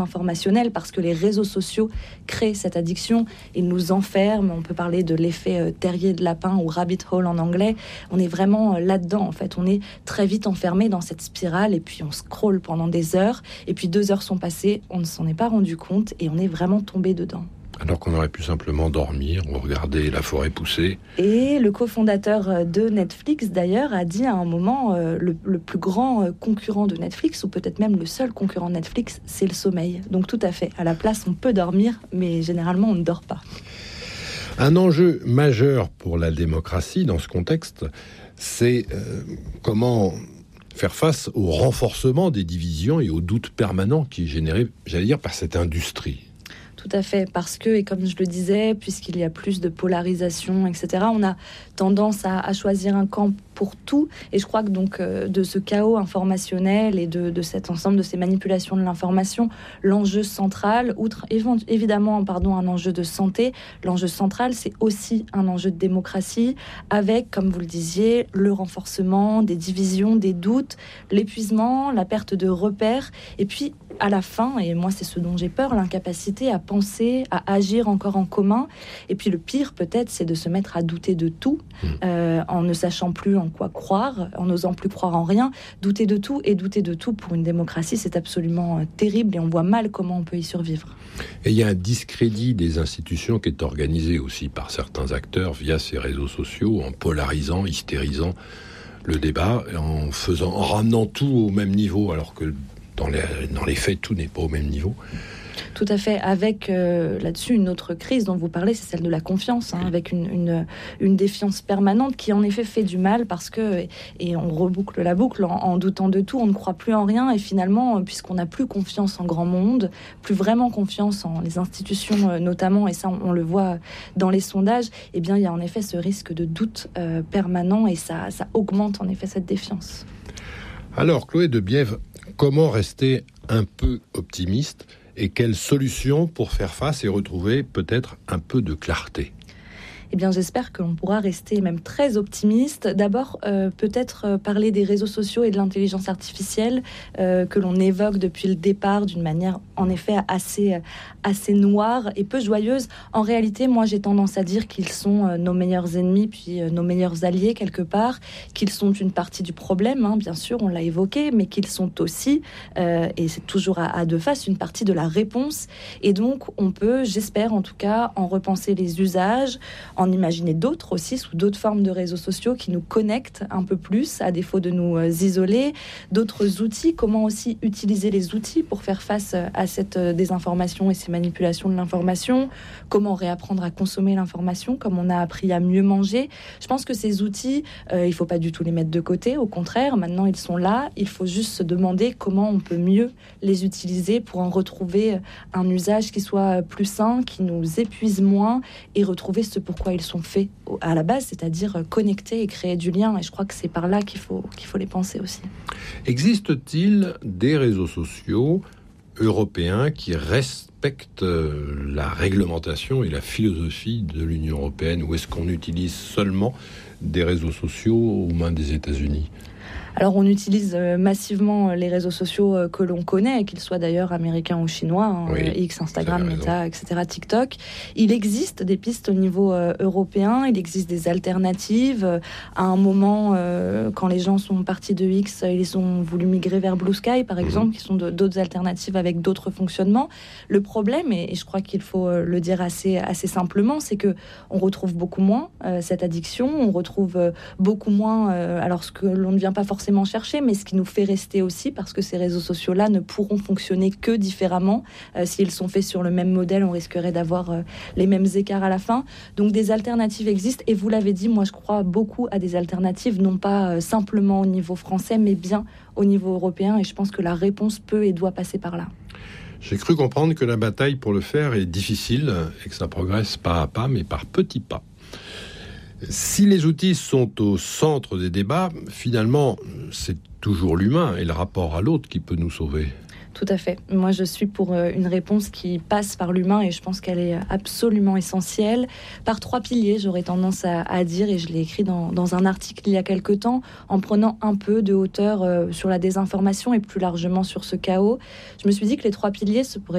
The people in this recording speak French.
informationnel, parce que les réseaux sociaux créent cette addiction, ils nous enferment. On peut parler de l'effet terrier de lapin ou rabbit hole en anglais. On est vraiment là-dedans, en fait. On est très vite enfermé dans cette spirale, et puis on scrolle pendant des heures, et puis 2 heures sont passées, on ne s'en est pas rendu compte, et on est vraiment tombé dedans. Alors qu'on aurait pu simplement dormir ou regarder la forêt pousser. Et le cofondateur de Netflix, d'ailleurs, a dit à un moment, le plus grand concurrent de Netflix, ou peut-être même le seul concurrent de Netflix, c'est le sommeil. Donc tout à fait, à la place, on peut dormir, mais généralement, on ne dort pas. Un enjeu majeur pour la démocratie dans ce contexte, c'est comment faire face au renforcement des divisions et aux doutes permanents qui est généré, j'allais dire, par cette industrie. Tout à fait, parce que, et comme je le disais, puisqu'il y a plus de polarisation, etc., on a tendance à choisir un camp pour tout. Et je crois que donc de ce chaos informationnel et de cet ensemble de ces manipulations de l'information, l'enjeu central, outre évidemment un enjeu de santé, l'enjeu central, c'est aussi un enjeu de démocratie, avec, comme vous le disiez, le renforcement des divisions, des doutes, l'épuisement, la perte de repères, et puis à la fin, et moi c'est ce dont j'ai peur, l'incapacité à penser, à agir encore en commun. Et puis le pire peut-être, c'est de se mettre à douter de tout, en ne sachant plus en quoi croire, en n'osant plus croire en rien. Douter de tout, et douter de tout pour une démocratie, c'est absolument terrible, et on voit mal comment on peut y survivre. Et il y a un discrédit des institutions qui est organisé aussi par certains acteurs via ces réseaux sociaux, en polarisant, hystérisant le débat, en ramenant tout au même niveau, alors que dans les faits, tout n'est pas au même niveau. Tout à fait, avec là-dessus une autre crise dont vous parlez, c'est celle de la confiance, avec une défiance permanente qui en effet fait du mal, parce que, et on reboucle la boucle, en doutant de tout, on ne croit plus en rien, et finalement, puisqu'on n'a plus confiance en grand monde, plus vraiment confiance en les institutions notamment, et ça on le voit dans les sondages, eh bien il y a en effet ce risque de doute permanent, et ça augmente en effet cette défiance. Alors Chloé de Bièvre, comment rester un peu optimiste et quelles solutions pour faire face et retrouver peut-être un peu de clarté? Eh bien, j'espère qu'on pourra rester même très optimiste. D'abord, peut-être parler des réseaux sociaux et de l'intelligence artificielle que l'on évoque depuis le départ d'une manière, en effet, assez noire et peu joyeuse. En réalité, moi, j'ai tendance à dire qu'ils sont nos meilleurs ennemis, puis nos meilleurs alliés, quelque part, qu'ils sont une partie du problème, bien sûr, on l'a évoqué, mais qu'ils sont aussi, et c'est toujours à deux faces, une partie de la réponse. Et donc, on peut, j'espère en tout cas, en repenser les usages, en imaginer d'autres aussi, sous d'autres formes de réseaux sociaux qui nous connectent un peu plus, à défaut de nous isoler. D'autres outils, comment aussi utiliser les outils pour faire face à cette désinformation et ces manipulations de l'information. Comment réapprendre à consommer l'information, comme on a appris à mieux manger. Je pense que ces outils, il ne faut pas du tout les mettre de côté. Au contraire, maintenant ils sont là. Il faut juste se demander comment on peut mieux les utiliser pour en retrouver un usage qui soit plus sain, qui nous épuise moins, et retrouver ce pourquoi ils sont faits à la base, c'est-à-dire connecter et créer du lien. Et je crois que c'est par là qu'il faut les penser aussi. Existe-t-il des réseaux sociaux européens qui respectent la réglementation et la philosophie de l'Union européenne, ou est-ce qu'on utilise seulement des réseaux sociaux aux mains des États-Unis ? Alors, on utilise massivement les réseaux sociaux que l'on connaît, qu'ils soient d'ailleurs américains ou chinois, oui, X, Instagram, Meta, etc., TikTok. Il existe des pistes au niveau européen, il existe des alternatives. À un moment, quand les gens sont partis de X, ils ont voulu migrer vers Blue Sky, par exemple, qui sont d'autres alternatives avec d'autres fonctionnements. Le problème, et je crois qu'il faut le dire assez simplement, c'est que on retrouve beaucoup moins cette addiction, on retrouve beaucoup moins, alors ce que l'on ne vient pas forcément chercher, mais ce qui nous fait rester aussi, parce que ces réseaux sociaux-là ne pourront fonctionner que différemment. S'ils sont faits sur le même modèle, on risquerait d'avoir les mêmes écarts à la fin. Donc des alternatives existent, et vous l'avez dit, moi je crois beaucoup à des alternatives, non pas simplement au niveau français, mais bien au niveau européen, et je pense que la réponse peut et doit passer par là. J'ai cru comprendre que la bataille pour le faire est difficile, et que ça progresse pas à pas, mais par petits pas. Si les outils sont au centre des débats, finalement, c'est toujours l'humain et le rapport à l'autre qui peut nous sauver. Tout à fait. Moi, je suis pour une réponse qui passe par l'humain et je pense qu'elle est absolument essentielle. Par 3 piliers, j'aurais tendance à dire, et je l'ai écrit dans un article il y a quelque temps, en prenant un peu de hauteur sur la désinformation et plus largement sur ce chaos. Je me suis dit que les 3 piliers, ce pourrait